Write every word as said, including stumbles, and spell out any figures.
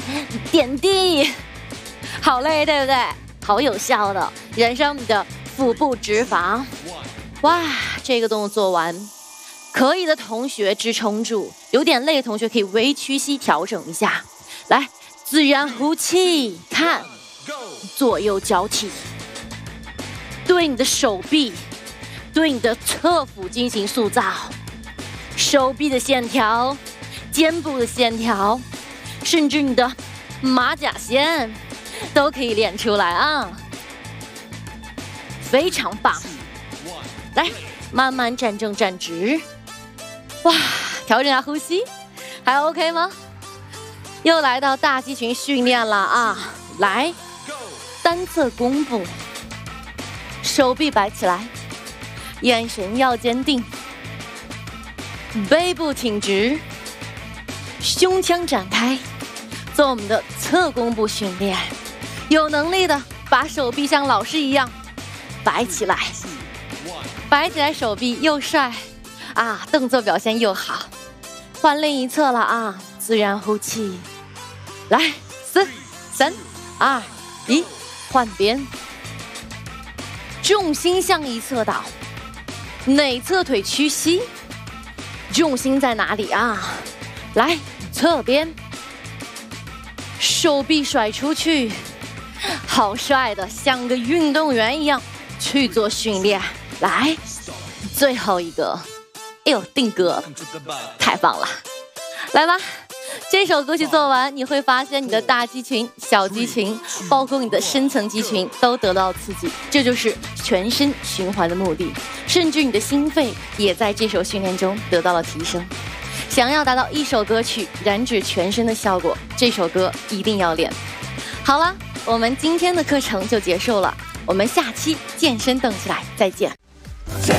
点地，好累，对不对？好有效的燃烧你的腹部脂肪。哇，这个动作做完，可以的同学支撑住，有点累的同学可以微屈膝调整一下。来，自然呼气，看，左右交替，对你的手臂，对你的侧腹进行塑造，手臂的线条，肩部的线条，甚至你的马甲线都可以练出来啊，非常棒。来，慢慢站正站直，哇，调整下呼吸，还 OK 吗？又来到大肌群训练了啊！来，单侧弓步，手臂摆起来，眼神要坚定，背部挺直，胸腔展开，做我们的侧弓步训练。有能力的把手臂像老师一样摆起来，摆起来手臂又帅啊，动作表现又好。换另一侧了啊，自然呼气，来，四、三、二、一，换边，重心向一侧倒，内侧腿屈膝，重心在哪里啊？来，侧边，手臂甩出去，好帅的，像个运动员一样去做训练。来，最后一个，哎呦，定格，太棒了！来吧，这首歌曲做完，你会发现你的大肌群、小肌群，包括你的深层肌群都得到刺激，这就是全身循环的目的。甚至你的心肺也在这首训练中得到了提升。想要达到一首歌曲燃脂全身的效果，这首歌一定要练。好了，我们今天的课程就结束了，我们下期健身动起来再见。